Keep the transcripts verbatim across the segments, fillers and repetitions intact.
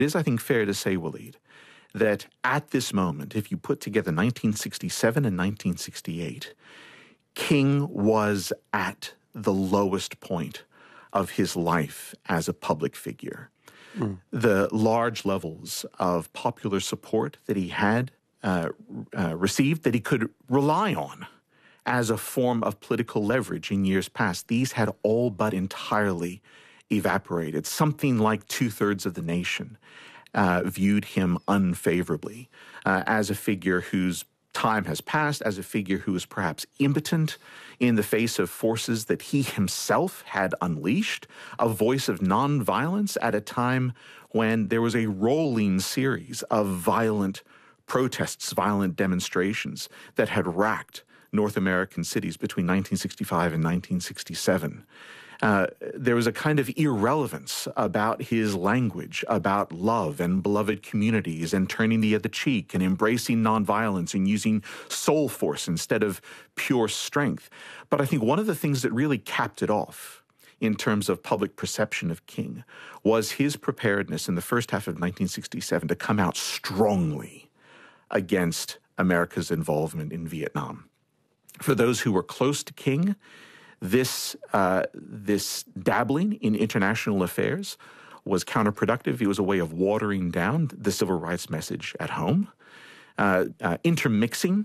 It is, I think, fair to say, Waleed, that at this moment, if you put together nineteen sixty-seven and nineteen sixty-eight, King was at the lowest point of his life as a public figure. Mm. The large levels of popular support that he had uh, uh, received, that he could rely on as a form of political leverage in years past, these had all but entirely evaporated. Something like two-thirds of the nation uh, viewed him unfavorably uh, as a figure whose time has passed, as a figure who is perhaps impotent in the face of forces that he himself had unleashed, a voice of nonviolence at a time when there was a rolling series of violent protests, violent demonstrations that had racked North American cities between nineteen sixty-five and nineteen sixty-seven. Uh, there was a kind of irrelevance about his language, about love and beloved communities and turning the other cheek and embracing nonviolence and using soul force instead of pure strength. But I think one of the things that really capped it off in terms of public perception of King was his preparedness in the first half of nineteen sixty-seven to come out strongly against America's involvement in Vietnam. For those who were close to King, This uh, this dabbling in international affairs was counterproductive. It was a way of watering down the civil rights message at home, uh, uh, intermixing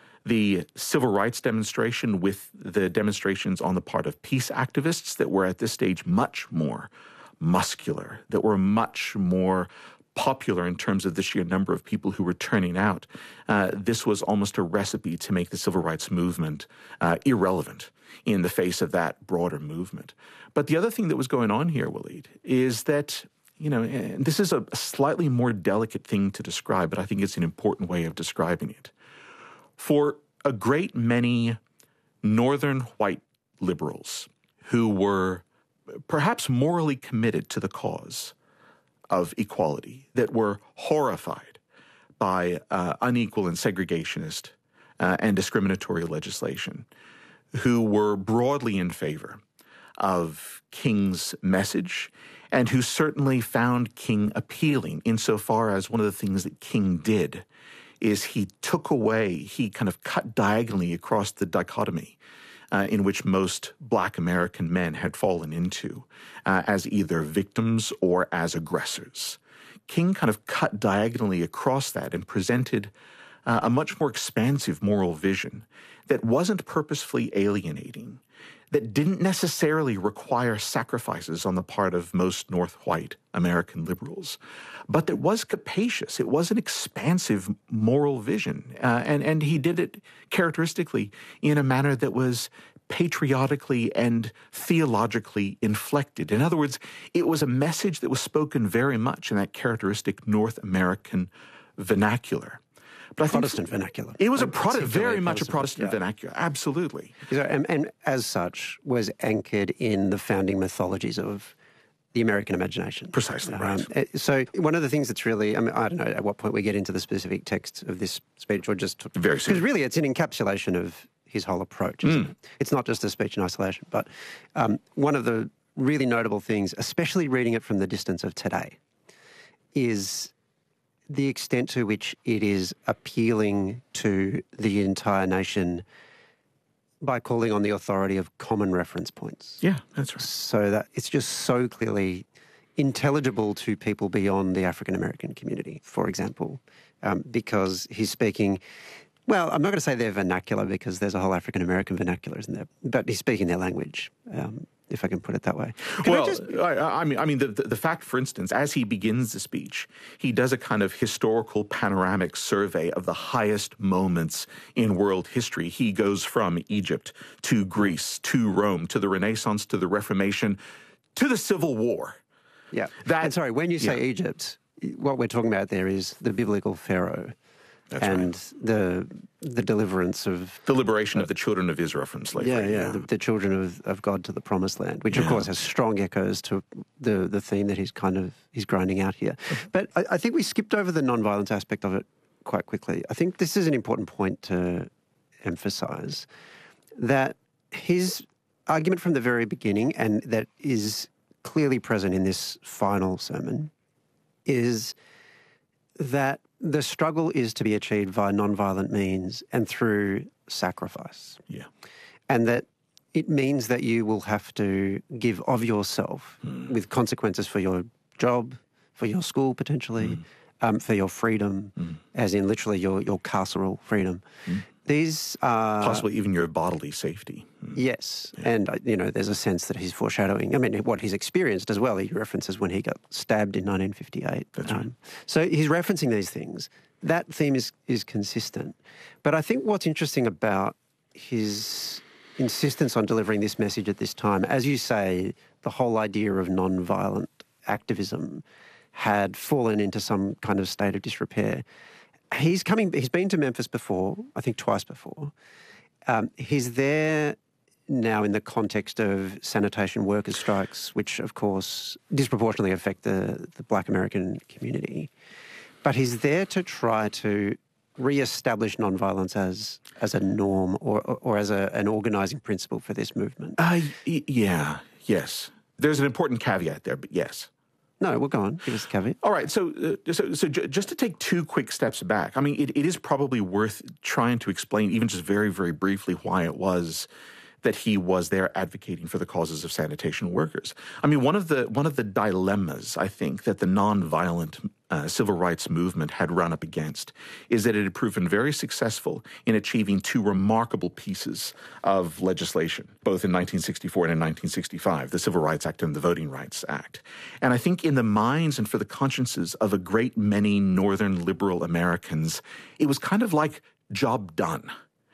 the civil rights demonstration with the demonstrations on the part of peace activists that were at this stage much more muscular, that were much more popular in terms of the sheer number of people who were turning out. Uh, this was almost a recipe to make the civil rights movement uh, irrelevant in the face of that broader movement. But the other thing that was going on here, Waleed, is that, you know, and this is a slightly more delicate thing to describe, but I think it's an important way of describing it. For a great many northern white liberals who were perhaps morally committed to the cause of equality, that were horrified by uh, unequal and segregationist uh, and discriminatory legislation, who were broadly in favor of King's message and who certainly found King appealing insofar as one of the things that King did is he took away, he kind of cut diagonally across the dichotomy Uh, in which most Black American men had fallen into uh, as either victims or as aggressors. King kind of cut diagonally across that and presented uh, a much more expansive moral vision that wasn't purposefully alienating, that didn't necessarily require sacrifices on the part of most North white American liberals, but that was capacious. It was an expansive moral vision. Uh, and, and he did it characteristically in a manner that was patriotically and theologically inflected. In other words, it was a message that was spoken very much in that characteristic North American vernacular. But I Protestant think vernacular. It was a Protestant, very much a Protestant, Protestant yeah. vernacular, absolutely. And, and as such, was anchored in the founding mythologies of the American imagination. Precisely, right. Um, so one of the things that's really, I mean, I don't know at what point we get into the specific text of this speech or just... Very soon. Because really it's an encapsulation of his whole approach, isn't mm. it? It's not just a speech in isolation. But um, one of the really notable things, especially reading it from the distance of today, is the extent to which it is appealing to the entire nation by calling on the authority of common reference points. Yeah, that's right. So that it's just so clearly intelligible to people beyond the African American community, for example, um, because he's speaking... Well, I'm not going to say their vernacular because there's a whole African American vernacular, isn't there? But he's speaking their language, um, if I can put it that way. Can well, I, just... I, I mean, I mean, the, the the fact, for instance, as he begins the speech, he does a kind of historical panoramic survey of the highest moments in world history. He goes from Egypt to Greece to Rome to the Renaissance to the Reformation to the Civil War. Yeah. That, and sorry, when you say yeah. Egypt, what we're talking about there is the biblical Pharaoh. That's and right. the the deliverance of... The liberation uh, of the children of Israel from slavery. Yeah, yeah, yeah. The, the children of, of God to the promised land, which, yeah. of course, has strong echoes to the, the theme that he's kind of he's grinding out here. But I, I think we skipped over the nonviolence aspect of it quite quickly. I think this is an important point to emphasise, that his argument from the very beginning, and that is clearly present in this final sermon, is that the struggle is to be achieved via nonviolent means and through sacrifice. Yeah. And that it means that you will have to give of yourself mm. with consequences for your job, for your school potentially, mm. um, for your freedom, mm. as in literally your, your carceral freedom. Mm. These are... Possibly even your bodily safety. Mm. Yes. Yeah. And, you know, there's a sense that he's foreshadowing, I mean, what he's experienced as well. He references when he got stabbed in nineteen fifty-eight. That's um, right. So he's referencing these things. That theme is, is consistent. But I think what's interesting about his insistence on delivering this message at this time, as you say, the whole idea of non-violent activism had fallen into some kind of state of disrepair. He's coming. He's been to Memphis before, I think twice before. Um, he's there now in the context of sanitation workers' strikes, which, of course, disproportionately affect the, the Black American community. But he's there to try to re-establish nonviolence as as a norm or or, or as a, an organising principle for this movement. Uh, y- yeah, yes. There's an important caveat there, but yes. No, well, go on. Give us the caveat. All right. So, uh, so, so j- just to take two quick steps back, I mean, it, it is probably worth trying to explain, even just very, very briefly, why it was that he was there advocating for the causes of sanitation workers. I mean, one of the one of the dilemmas, I think, that the nonviolent uh, civil rights movement had run up against is that it had proven very successful in achieving two remarkable pieces of legislation, both in nineteen sixty-four and in nineteen sixty-five, the Civil Rights Act and the Voting Rights Act. And I think in the minds and for the consciences of a great many Northern liberal Americans, it was kind of like job done.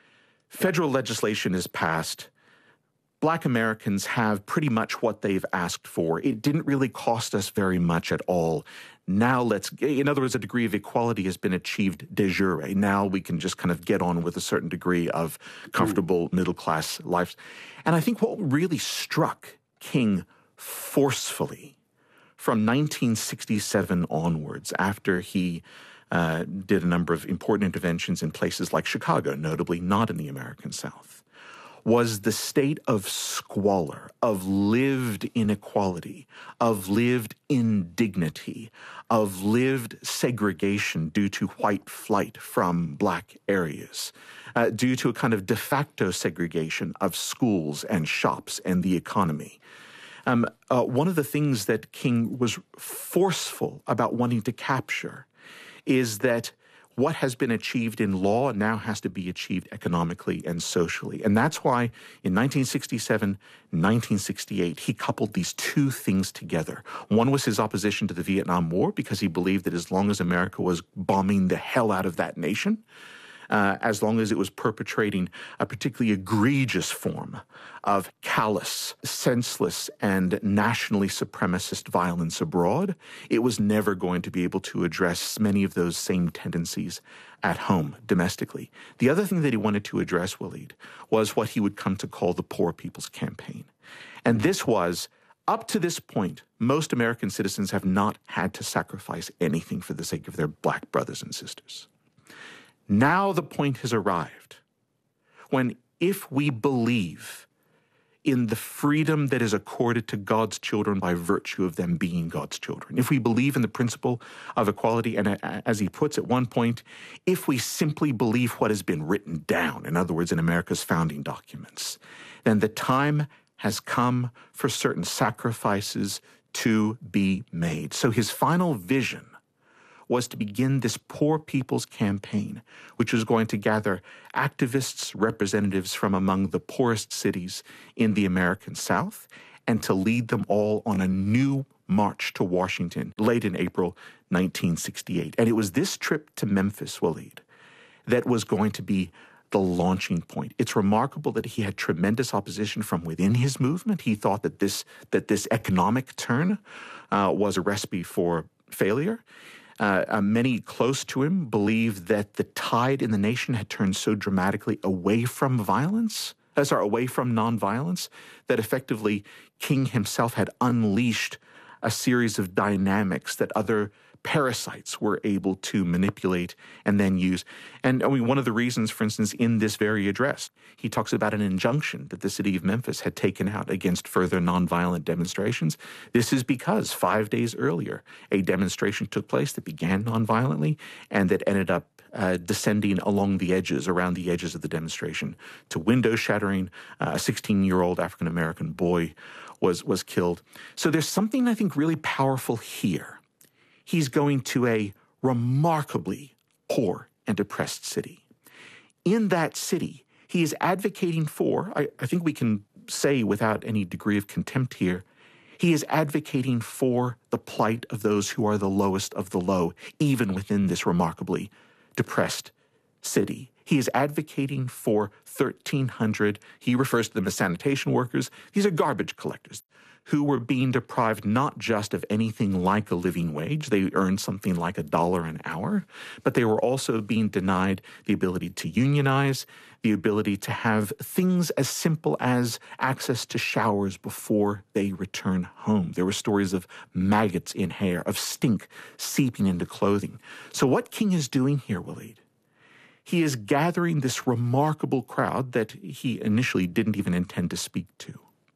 Federal legislation is passed. Black Americans have pretty much what they've asked for. It didn't really cost us very much at all. Now let's, in other words, a degree of equality has been achieved de jure. Now we can just kind of get on with a certain degree of comfortable middle-class life. And I think what really struck King forcefully from nineteen sixty-seven onwards, after he uh, did a number of important interventions in places like Chicago, notably not in the American South, was the state of squalor, of lived inequality, of lived indignity, of lived segregation due to white flight from black areas, uh, due to a kind of de facto segregation of schools and shops and the economy. Um, uh, one of the things that King was forceful about wanting to capture is that what has been achieved in law now has to be achieved economically and socially. And that's why in nineteen sixty-seven, nineteen sixty-eight, he coupled these two things together. One was his opposition to the Vietnam War, because he believed that as long as America was bombing the hell out of that nation, Uh, as long as it was perpetrating a particularly egregious form of callous, senseless, and nationally supremacist violence abroad, it was never going to be able to address many of those same tendencies at home, domestically. The other thing that he wanted to address, Waleed, was what he would come to call the Poor People's Campaign. And this was, up to this point, most American citizens have not had to sacrifice anything for the sake of their black brothers and sisters. Now the point has arrived when, if we believe in the freedom that is accorded to God's children by virtue of them being God's children, if we believe in the principle of equality, and as he puts at one point, if we simply believe what has been written down, in other words, in America's founding documents, then the time has come for certain sacrifices to be made. So his final vision was to begin this Poor People's Campaign, which was going to gather activists, representatives from among the poorest cities in the American South, and to lead them all on a new march to Washington late in April nineteen sixty-eight. And it was this trip to Memphis, Waleed, that was going to be the launching point. It's remarkable that he had tremendous opposition from within his movement. He thought that this, that this economic turn uh, was a recipe for failure. Uh, uh, many close to him believed that the tide in the nation had turned so dramatically away from violence, uh, sorry, away from nonviolence, that effectively King himself had unleashed a series of dynamics that other parasites were able to manipulate and then use. And I mean, one of the reasons, for instance, in this very address, he talks about an injunction that the city of Memphis had taken out against further nonviolent demonstrations. This is because five days earlier, a demonstration took place that began nonviolently and that ended up Uh, descending along the edges, around the edges of the demonstration, to window shattering. Uh, a sixteen-year-old African-American boy was was killed. So there's something, I think, really powerful here. He's going to a remarkably poor and depressed city. In that city, he is advocating for, I, I think we can say without any degree of contempt here, he is advocating for the plight of those who are the lowest of the low, even within this remarkably depressed city. He is advocating for thirteen hundred, he refers to them as sanitation workers. These are garbage collectors who were being deprived not just of anything like a living wage. They earned something like a dollar an hour, but they were also being denied the ability to unionize, the ability to have things as simple as access to showers before they return home. There were stories of maggots in hair, of stink seeping into clothing. So what King is doing here, Waleed, he is gathering this remarkable crowd that he initially didn't even intend to speak to.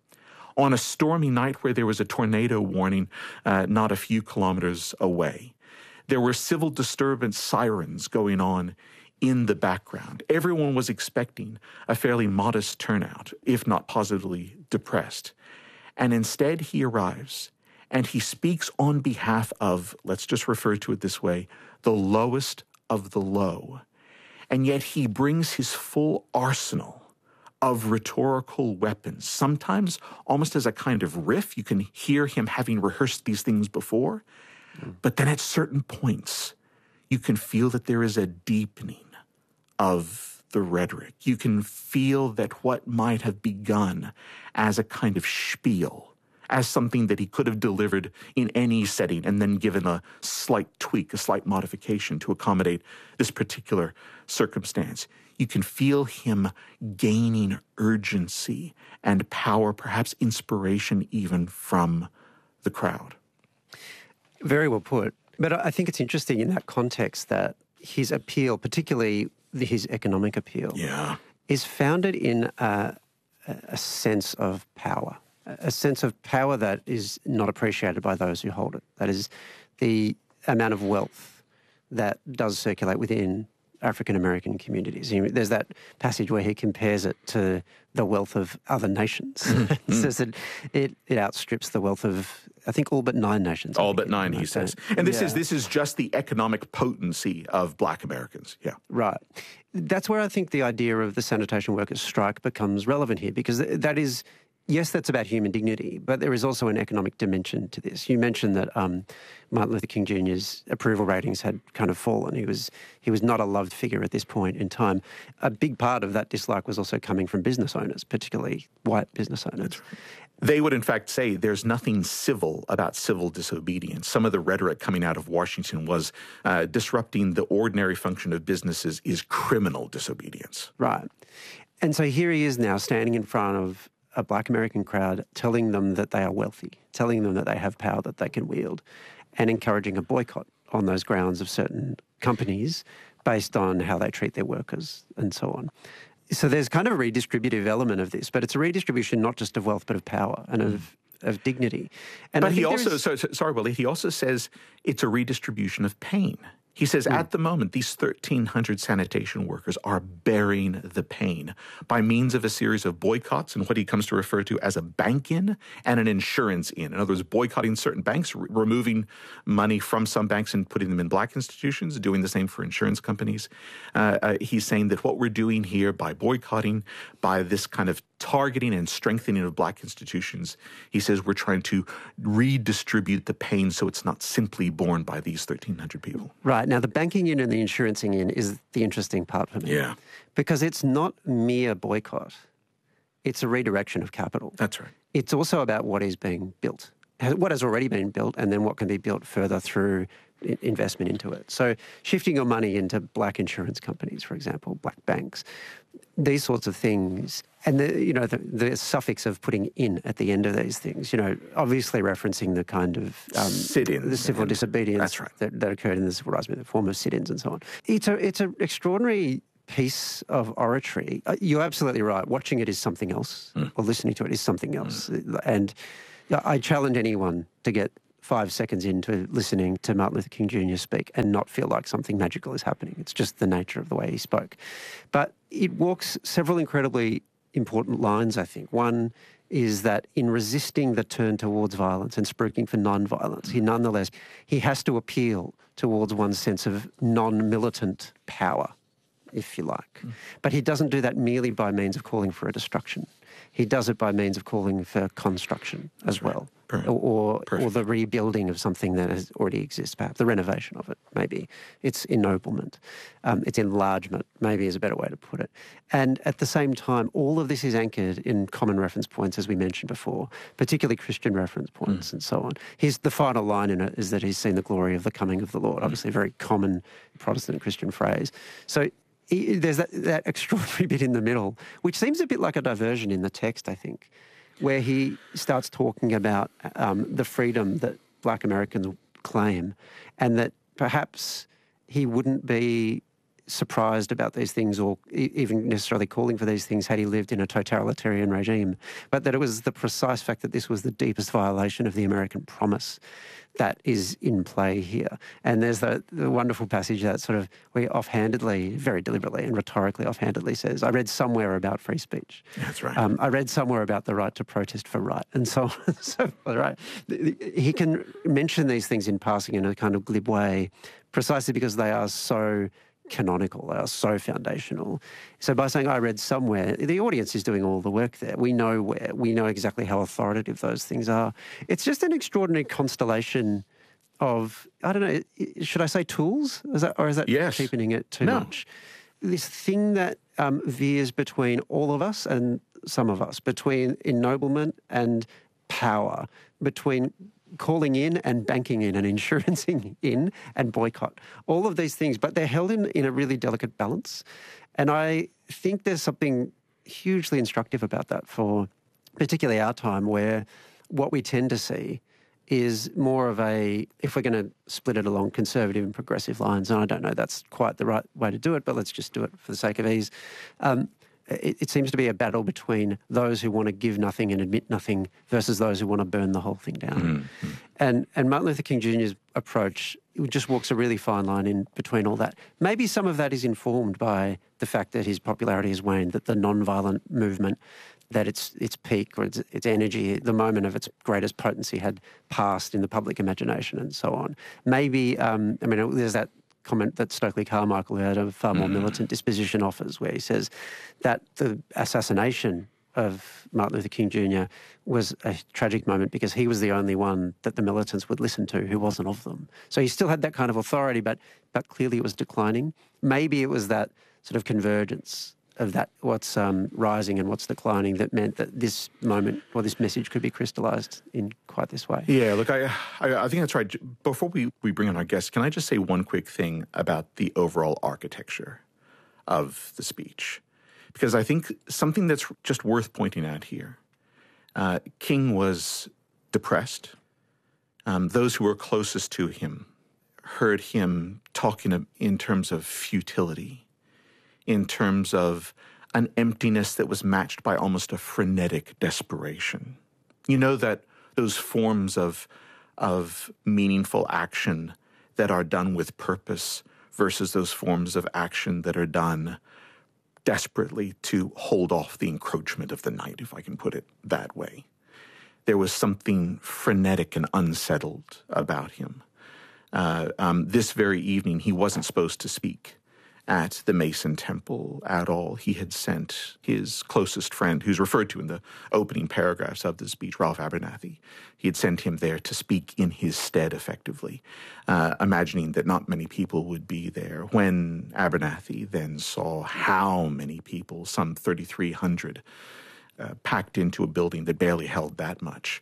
On a stormy night where there was a tornado warning uh, not a few kilometers away, there were civil disturbance sirens going on in the background. Everyone was expecting a fairly modest turnout, if not positively depressed. And instead he arrives and he speaks on behalf of, let's just refer to it this way, the lowest of the low. And yet he brings his full arsenal of rhetorical weapons, sometimes almost as a kind of riff. You can hear him having rehearsed these things before. Mm. But then at certain points, you can feel that there is a deepening of the rhetoric. You can feel that what might have begun as a kind of spiel, as something that he could have delivered in any setting and then given a slight tweak, a slight modification to accommodate this particular circumstance. You can feel him gaining urgency and power, perhaps inspiration even from the crowd. Very well put. But I think it's interesting in that context that his appeal, particularly his economic appeal, yeah. is founded in a, a sense of power, a sense of power that is not appreciated by those who hold it. That is the amount of wealth that does circulate within African-American communities. There's that passage where he compares it to the wealth of other nations. Mm. He says that it, it outstrips the wealth of, I think, all but nine nations. All but nine, he says. And this yeah. is this is just the economic potency of Black Americans. Yeah. Right. That's where I think the idea of the sanitation workers' strike becomes relevant here, because that is, yes, that's about human dignity, but there is also an economic dimension to this. You mentioned that um, Martin Luther King Junior's approval ratings had kind of fallen. He was he was not a loved figure at this point in time. A big part of that dislike was also coming from business owners, particularly white business owners. That's right. They would, in fact, say there's nothing civil about civil disobedience. Some of the rhetoric coming out of Washington was uh, disrupting the ordinary function of businesses is criminal disobedience. Right. And so here he is now standing in front of a Black American crowd, telling them that they are wealthy, telling them that they have power that they can wield, and encouraging a boycott on those grounds of certain companies based on how they treat their workers and so on. So there's kind of a redistributive element of this, but it's a redistribution not just of wealth but of power and of, of dignity. And but he also, so, so, sorry, Willie, he also says it's a redistribution of pain. He says, mm. at the moment, these thirteen hundred sanitation workers are bearing the pain by means of a series of boycotts and what he comes to refer to as a bank-in and an insurance-in. In other words, boycotting certain banks, re- removing money from some banks and putting them in Black institutions, doing the same for insurance companies. Uh, uh, he's saying that what we're doing here by boycotting, by this kind of targeting and strengthening of Black institutions, he says we're trying to redistribute the pain so it's not simply borne by these thirteen hundred people. Right. Now, the banking in and the insurancing in is the interesting part for me. Yeah. Because it's not mere boycott. It's a redirection of capital. That's right. It's also about what is being built, what has already been built, and then what can be built further through I- investment into it. So shifting your money into black insurance companies, for example, black banks, these sorts of things, and the you know the, the suffix of putting "in" at the end of these things, you know, obviously referencing the kind of um, sit-ins, the civil and, disobedience that's right. that, that occurred in the civil rights movement, the form of sit-ins and so on. It's a it's an extraordinary piece of oratory. Uh, you're absolutely right. Watching it is something else, mm. or listening to it is something else, mm. and I challenge anyone to get five seconds into listening to Martin Luther King Junior speak and not feel like something magical is happening. It's just the nature of the way he spoke. But it walks several incredibly important lines, I think. One is that in resisting the turn towards violence and spruiking for non-violence, he nonetheless, he has to appeal towards one's sense of non-militant power, if you like. Mm. But he doesn't do that merely by means of calling for a destruction. He does it by means of calling for construction as That's right. well, Perfect. or Perfect. or the rebuilding of something that has already exists, perhaps the renovation of it, maybe. It's ennoblement, um, it's enlargement, maybe is a better way to put it. And at the same time, all of this is anchored in common reference points, as we mentioned before, particularly Christian reference points mm. and so on. He's, the final line in it is that he's seen the glory of the coming of the Lord, mm. obviously a very common Protestant Christian phrase. So He, there's that, that extraordinary bit in the middle, which seems a bit like a diversion in the text, I think, where he starts talking about um, the freedom that black Americans claim, and that perhaps he wouldn't be surprised about these things or e- even necessarily calling for these things had he lived in a totalitarian regime, but that it was the precise fact that this was the deepest violation of the American promise that is in play here. And there's the, the wonderful passage that sort of, we offhandedly, very deliberately and rhetorically offhandedly says, I read somewhere about free speech. That's right. Um, I read somewhere about the right to protest for right, and so on. so, right. He can mention these things in passing in a kind of glib way, precisely because they are so canonical, they are so foundational. So by saying I read somewhere, the audience is doing all the work there. We know where, we know exactly how authoritative those things are. It's just an extraordinary constellation of, I don't know, should I say tools? Is that, or is that yes. cheapening it too no. much? This thing that um, veers between all of us and some of us, between ennoblement and power, between calling in and banking in and insurancing in and boycott. All of these things, but they're held in, in a really delicate balance. And I think there's something hugely instructive about that for particularly our time, where what we tend to see is more of a, if we're going to split it along conservative and progressive lines, and I don't know that's quite the right way to do it, but let's just do it for the sake of ease. Um, It, it seems to be a battle between those who want to give nothing and admit nothing versus those who want to burn the whole thing down. Mm-hmm. And and Martin Luther King Junior's approach just walks a really fine line in between all that. Maybe some of that is informed by the fact that his popularity has waned, that the non-violent movement, that its its peak or its, its energy, the moment of its greatest potency had passed in the public imagination and so on. Maybe, um, I mean, there's that comment that Stokely Carmichael, who had a far more mm. militant disposition, offers, where he says that the assassination of Martin Luther King Junior was a tragic moment because he was the only one that the militants would listen to who wasn't of them. So he still had that kind of authority, but but clearly it was declining. Maybe it was that sort of convergence of that, what's um, rising and what's declining, that meant that this moment or this message could be crystallised in quite this way. Yeah, look, I, I I think that's right. Before we, we bring in our guests, can I just say one quick thing about the overall architecture of the speech? Because I think something that's just worth pointing out here, uh, King was depressed. Um, those who were closest to him heard him talking in terms of futility, in terms of an emptiness that was matched by almost a frenetic desperation. You know, that those forms of, of meaningful action that are done with purpose versus those forms of action that are done desperately to hold off the encroachment of the night, if I can put it that way. There was something frenetic and unsettled about him. Uh, um, this very evening, he wasn't supposed to speak at the Mason Temple at all. He had sent his closest friend, who's referred to in the opening paragraphs of the speech, Ralph Abernathy. He had sent him there to speak in his stead, effectively, uh, imagining that not many people would be there. When Abernathy then saw how many people, some thirty-three hundred, uh, packed into a building that barely held that much,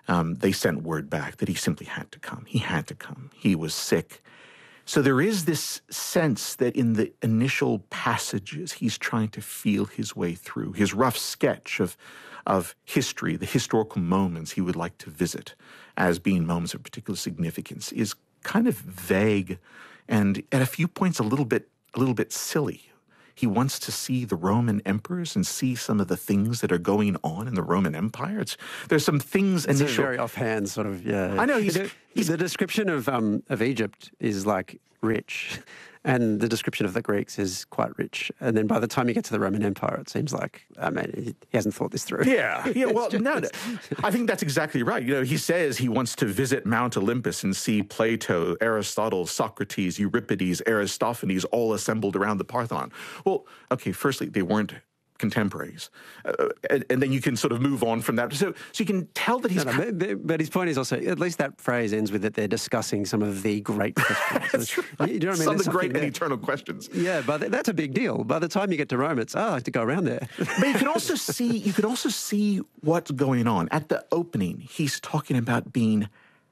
um, they sent word back that he simply had to come. He had to come. He was sick. So there is this sense that in the initial passages, he's trying to feel his way through. His rough sketch of, of history, the historical moments he would like to visit as being moments of particular significance, is kind of vague and at a few points a little bit, a little bit silly. He wants to see the Roman emperors and see some of the things that are going on in the Roman Empire. It's, there's some things it's initial. a very offhand sort of, yeah. I know. He's, the, he's, the description of um, of Egypt is like rich, and the description of the Greeks is quite rich. And then by the time you get to the Roman Empire, it seems like, I mean, he hasn't thought this through. Yeah, yeah. Well, no, no, I think that's exactly right. You know, he says he wants to visit Mount Olympus and see Plato, Aristotle, Socrates, Euripides, Aristophanes all assembled around the Parthenon. Well, okay, firstly, they weren't contemporaries. Uh, and, and then you can sort of move on from that. So, so you can tell that he's... No, no, but, but his point is also, at least that phrase ends with that they're discussing some of the great questions. That's right. You know what I mean? Some of There's the great and there. eternal questions. Yeah, but that's a big deal. By the time you get to Rome, it's, oh, I like to go around there. But you can also see, you can also see what's going on. At the opening, he's talking about being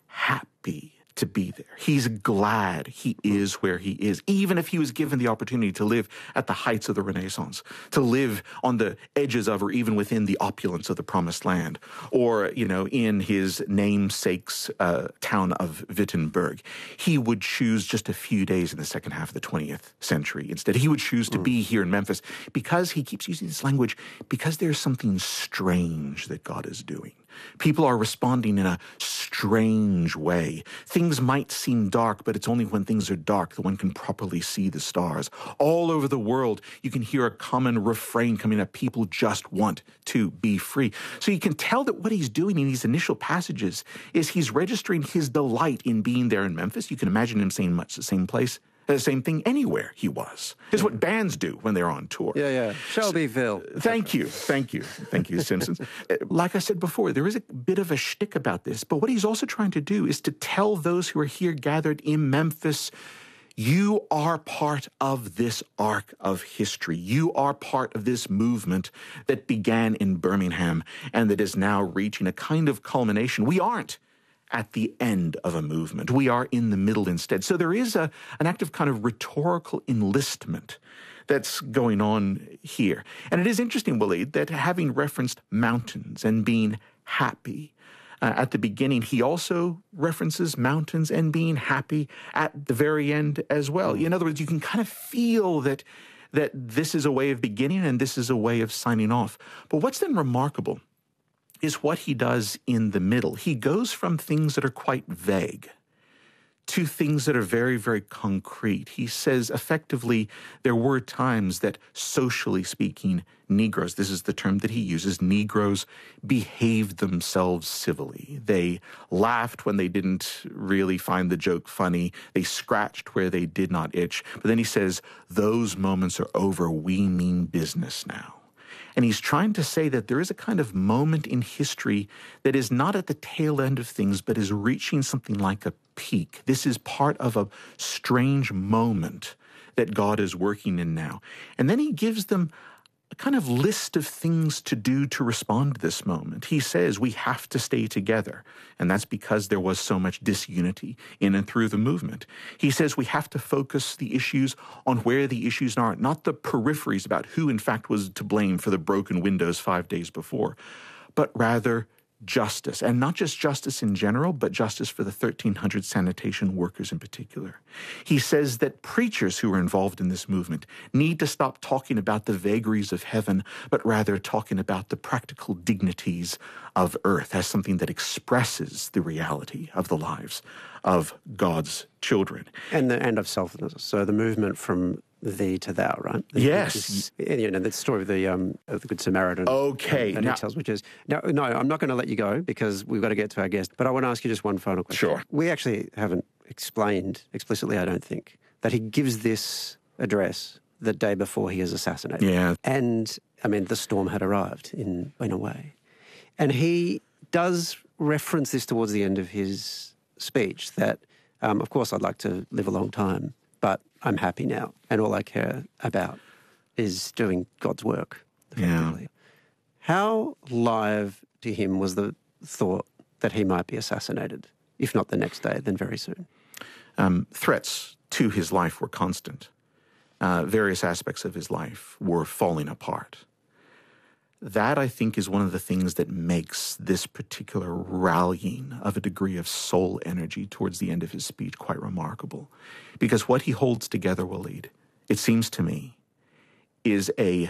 happy to be there. He's glad he is where he is, even if he was given the opportunity to live at the heights of the Renaissance, to live on the edges of or even within the opulence of the Promised Land, or, you know, in his namesake's uh, town of Wittenberg. He would choose just a few days in the second half of the twentieth century. Instead, he would choose to mm. be here in Memphis because he keeps using this language, because there's something strange that God is doing. People are responding in a strange way. Things might seem dark, but it's only when things are dark that one can properly see the stars. All over the world, you can hear a common refrain coming up. People just want to be free. So you can tell that what he's doing in these initial passages is he's registering his delight in being there in Memphis. You can imagine him saying much the same place. The same thing anywhere he was. Is what bands do when they're on tour. Yeah, yeah. Shelbyville. So, thank you. Thank you. Thank you, Simpsons. Like I said before, there is a bit of a shtick about this, but what he's also trying to do is to tell those who are here gathered in Memphis, you are part of this arc of history. You are part of this movement that began in Birmingham and that is now reaching a kind of culmination. We aren't at the end of a movement. We are in the middle instead. So there is a, an act of kind of rhetorical enlistment that's going on here. And it is interesting, Waleed, that having referenced mountains and being happy uh, at the beginning, he also references mountains and being happy at the very end as well. In other words, you can kind of feel that, that this is a way of beginning and this is a way of signing off. But what's then remarkable is what he does in the middle. He goes from things that are quite vague to things that are very, very concrete. He says, effectively, there were times that, socially speaking, Negroes, this is the term that he uses, Negroes behaved themselves civilly. They laughed when they didn't really find the joke funny. They scratched where they did not itch. But then he says, those moments are over. We mean business now. And he's trying to say that there is a kind of moment in history that is not at the tail end of things, but is reaching something like a peak. This is part of a strange moment that God is working in now. And then he gives them a kind of list of things to do to respond to this moment. He says we have to stay together, and that's because there was so much disunity in and through the movement. He says we have to focus the issues on where the issues are, not the peripheries about who in fact was to blame for the broken windows five days before, but rather justice, and not just justice in general, but justice for the thirteen hundred sanitation workers in particular. He says that preachers who are involved in this movement need to stop talking about the vagaries of heaven, but rather talking about the practical dignities of earth as something that expresses the reality of the lives of God's children. And the end of selflessness. So the movement from thee to thou, right? Yes. Is, you know, the story of the um, of the Good Samaritan. Okay. And now, it tells, which is, no, no, I'm not going to let you go because we've got to get to our guest. But I want to ask you just one final question. Sure. We actually haven't explained explicitly, I don't think, that he gives this address the day before he is assassinated. Yeah. And, I mean, the storm had arrived in, in a way. And he does reference this towards the end of his speech that, um, of course, I'd like to live a long time, but I'm happy now, and all I care about is doing God's work. Yeah. How live to him was the thought that he might be assassinated, if not the next day, then very soon. Um, threats to his life were constant. Uh, various aspects of his life were falling apart. That, I think, is one of the things that makes this particular rallying of a degree of soul energy towards the end of his speech quite remarkable. Because what he holds together, Waleed, it seems to me, is a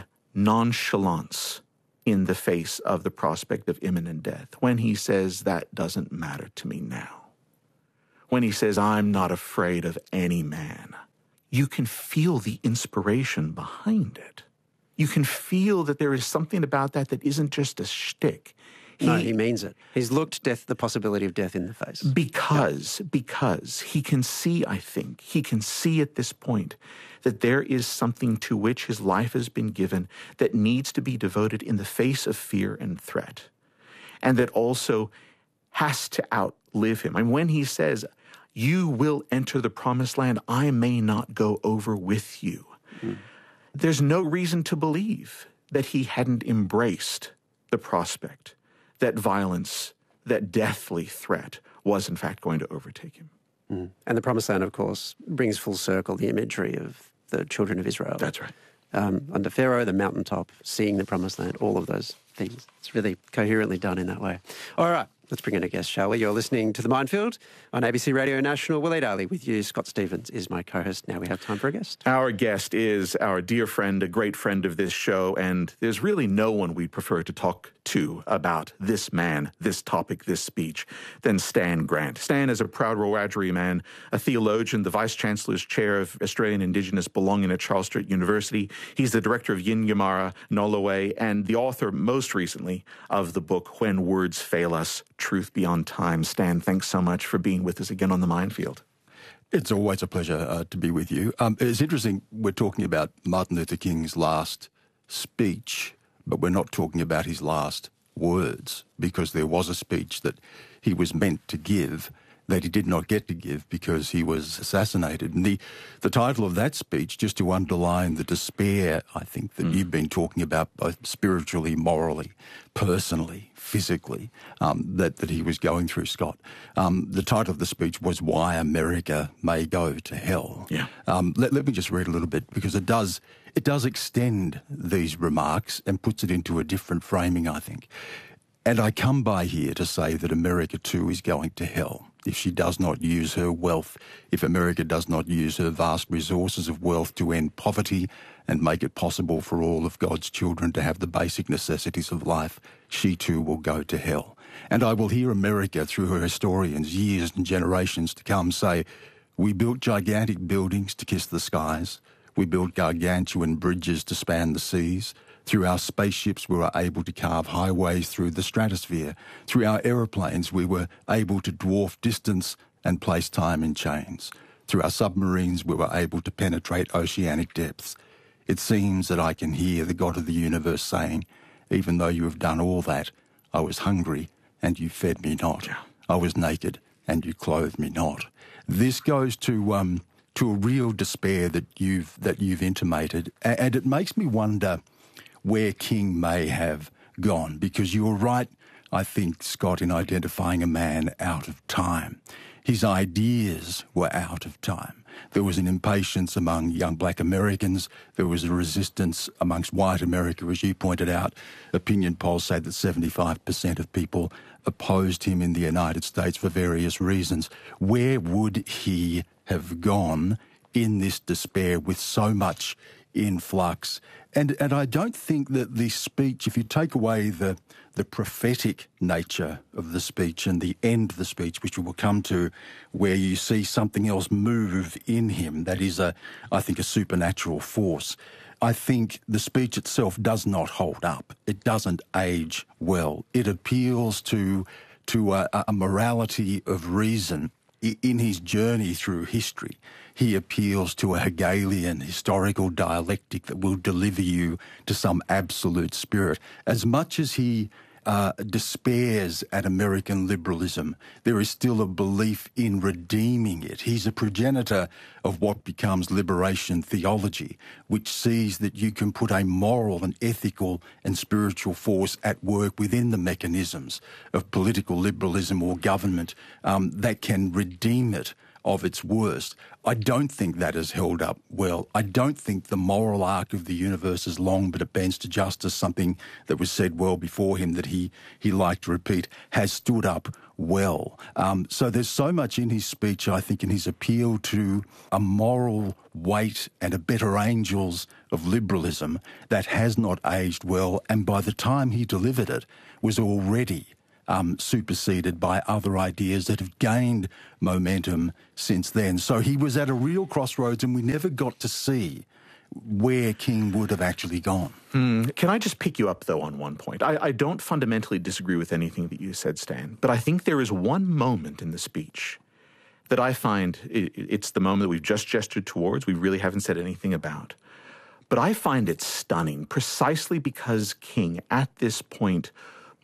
nonchalance in the face of the prospect of imminent death. When he says, that doesn't matter to me now. When he says, I'm not afraid of any man. You can feel the inspiration behind it. You can feel that there is something about that that isn't just a shtick. He, no, he means it. He's looked death, the possibility of death in the face. Because, yeah. because he can see, I think, he can see at this point that there is something to which his life has been given that needs to be devoted in the face of fear and threat, and that also has to outlive him. And when he says, you will enter the promised land, I may not go over with you. Mm. There's no reason to believe that he hadn't embraced the prospect that violence, that deathly threat was in fact going to overtake him. Mm. And the Promised Land, of course, brings full circle the imagery of the children of Israel. That's right. Um, under Pharaoh, the mountaintop, seeing the Promised Land, all of those things. It's really coherently done in that way. All right. Let's bring in a guest, shall we? You're listening to The Minefield on A B C Radio National. Waleed Aly with you. Scott Stephens is my co-host. Now we have time for a guest. Our guest is our dear friend, a great friend of this show, and there's really no one we'd prefer to talk to about this man, this topic, this speech, than Stan Grant. Stan is a proud Wiradjuri man, a theologian, the Vice-Chancellor's Chair of Australian Indigenous Belonging at Charles Sturt University. He's the director of Yinyamara Nolaway and the author, most recently, of the book When Words Fail Us, Truth Beyond Time. Stan, thanks so much for being with us again on The Minefield. It's always a pleasure uh, to be with you. Um, it's interesting, we're talking about Martin Luther King's last speech, but we're not talking about his last words, because there was a speech that he was meant to give that he did not get to give because he was assassinated. And the, the title of that speech, just to underline the despair, I think, that mm. you've been talking about, both spiritually, morally, personally, physically, um, that, that he was going through, Scott. Um, the title of the speech was Why America May Go to Hell. Yeah. Um, let, let me just read a little bit, because it does, it does extend these remarks and puts it into a different framing, I think. And I come by here to say that America too is going to hell if she does not use her wealth, if America does not use her vast resources of wealth to end poverty and make it possible for all of God's children to have the basic necessities of life, she too will go to hell. And I will hear America, through her historians, years and generations to come, say, we built gigantic buildings to kiss the skies. We built gargantuan bridges to span the seas. Through our spaceships, we were able to carve highways through the stratosphere. Through our aeroplanes, we were able to dwarf distance and place time in chains. Through our submarines, we were able to penetrate oceanic depths. It seems that I can hear the God of the universe saying, even though you have done all that, I was hungry and you fed me not. I was naked and you clothed me not. This goes to um, to a real despair that you've that you've intimated, and it makes me wonder where King may have gone, because you were right, I think, Scott, in identifying a man out of time. His ideas were out of time. There was an impatience among young black Americans. There was a resistance amongst white America, as you pointed out. Opinion polls say that seventy-five percent of people opposed him in the United States for various reasons. Where would he have gone in this despair with so much in flux? And and I don't think that the speech, if you take away the the prophetic nature of the speech and the end of the speech, which we will come to, where you see something else move in him, that is, a, I think, a supernatural force, I think the speech itself does not hold up. It doesn't age well. It appeals to, to a, a morality of reason in his journey through history. He appeals to a Hegelian historical dialectic that will deliver you to some absolute spirit. As much as he uh, despairs at American liberalism. There is still a belief in redeeming it. He's a progenitor of what becomes liberation theology, which sees that you can put a moral and ethical and spiritual force at work within the mechanisms of political liberalism or government um, that can redeem it of its worst. I don't think that has held up well. I don't think the moral arc of the universe is long but it bends to justice, something that was said well before him that he, he liked to repeat, has stood up well. Um, so there's so much in his speech, I think, in his appeal to a moral weight and a better angels of liberalism that has not aged well, and by the time he delivered it was already Um, superseded by other ideas that have gained momentum since then. So he was at a real crossroads, and we never got to see where King would have actually gone. Hmm. Can I just pick you up, though, on one point? I, I don't fundamentally disagree with anything that you said, Stan, but I think there is one moment in the speech that I find it, it's the moment that we've just gestured towards, we really haven't said anything about. But I find it stunning precisely because King, at this point,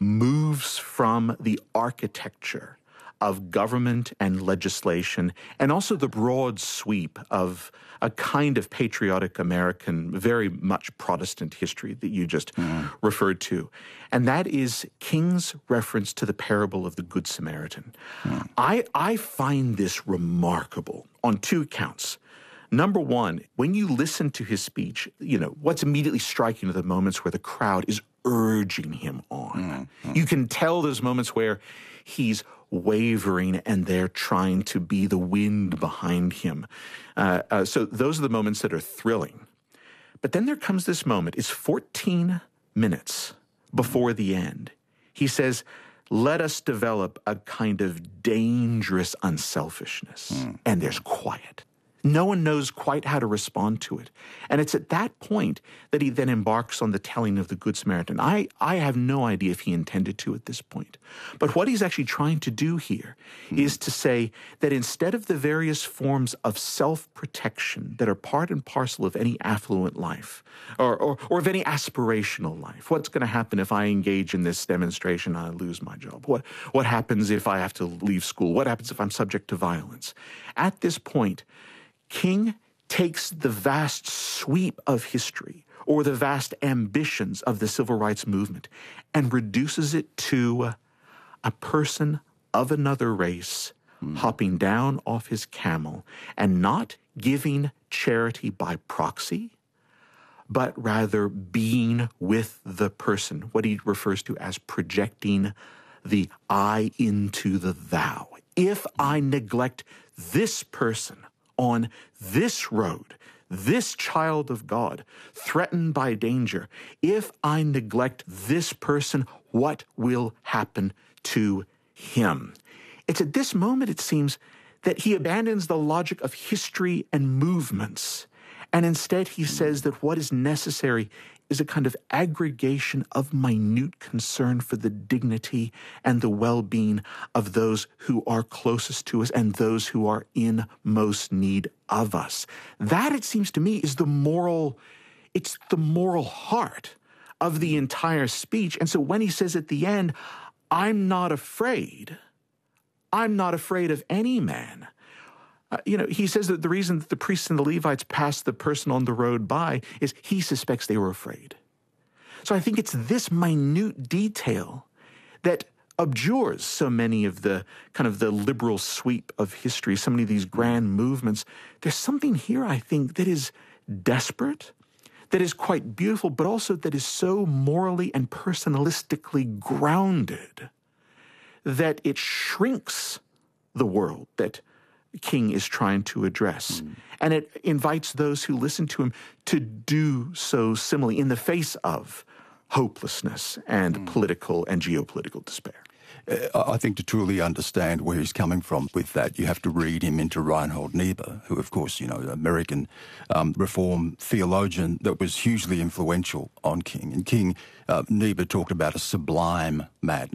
moves from the architecture of government and legislation and also the broad sweep of a kind of patriotic American, very much Protestant history that you just mm. referred to. And that is King's reference to the parable of the Good Samaritan. Mm. I, I find this remarkable on two counts. Number one, when you listen to his speech, you know, what's immediately striking are the moments where the crowd is urging him on. Mm-hmm. You can tell those moments where he's wavering and they're trying to be the wind behind him. Uh, uh, so those are the moments that are thrilling. But then there comes this moment. It's fourteen minutes before the end. He says, let us develop a kind of dangerous unselfishness. Mm. And there's quiet. No one knows quite how to respond to it. And it's at that point that he then embarks on the telling of the Good Samaritan. I, I have no idea if he intended to at this point. But what he's actually trying to do here mm. is to say that instead of the various forms of self-protection that are part and parcel of any affluent life, or, or, or of any aspirational life, what's going to happen if I engage in this demonstration and I lose my job? What, what happens if I have to leave school? What happens if I'm subject to violence? At this point, King takes the vast sweep of history or the vast ambitions of the civil rights movement and reduces it to a person of another race mm. hopping down off his camel and not giving charity by proxy, but rather being with the person, what he refers to as projecting the I into the thou. If I neglect this person on this road, this child of God, threatened by danger, if I neglect this person, what will happen to him? It's at this moment, it seems, that he abandons the logic of history and movements, and instead he says that what is necessary is a kind of aggregation of minute concern for the dignity and the well-being of those who are closest to us and those who are in most need of us. That, it seems to me, is the moral, it's the moral heart of the entire speech. And so when he says at the end, I'm not afraid, I'm not afraid of any man. Uh, you know, he says that the reason that the priests and the Levites passed the person on the road by is he suspects they were afraid. So I think it's this minute detail that abjures so many of the kind of the liberal sweep of history, so many of these grand movements. There's something here, I think, that is desperate, that is quite beautiful, but also that is so morally and personalistically grounded that it shrinks the world that King is trying to address. Mm. And it invites those who listen to him to do so similarly in the face of hopelessness and mm. political and geopolitical despair. Uh, I think to truly understand where he's coming from with that, you have to read him into Reinhold Niebuhr, who, of course, you know, American um, reform theologian that was hugely influential on King. And King, uh, Niebuhr talked about a sublime madness.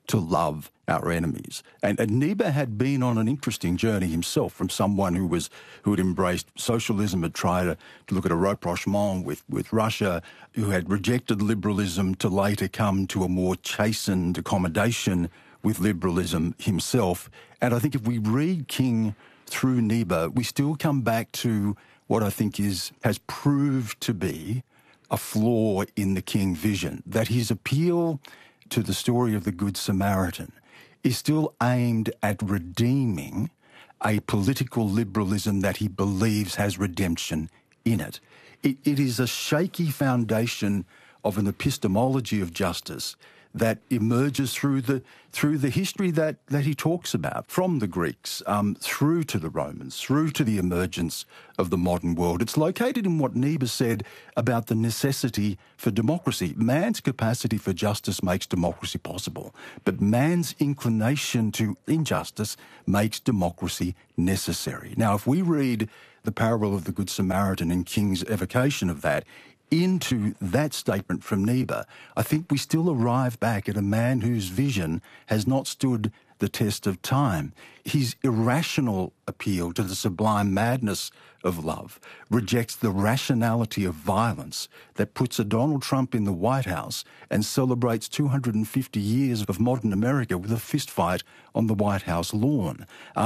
to love our enemies. And, and Niebuhr had been on an interesting journey himself, from someone who was who had embraced socialism, had tried to, to look at a rapprochement with, with Russia, who had rejected liberalism, to later come to a more chastened accommodation with liberalism himself. And I think if we read King through Niebuhr, we still come back to what I think is has proved to be a flaw in the King vision, that his appeal to the story of the Good Samaritan is still aimed at redeeming a political liberalism that he believes has redemption in it. It, it is a shaky foundation of an epistemology of justice that emerges through the through the history that, that he talks about, from the Greeks um, through to the Romans, through to the emergence of the modern world. It's located in what Niebuhr said about the necessity for democracy. Man's capacity for justice makes democracy possible, but man's inclination to injustice makes democracy necessary. Now, if we read the parable of the Good Samaritan and King's evocation of that into that statement from Niebuhr, I think we still arrive back at a man whose vision has not stood the test of time. His irrational appeal to the sublime madness of love rejects the rationality of violence that puts a Donald Trump in the White House and celebrates two hundred fifty years of modern America with a fistfight on the White House lawn.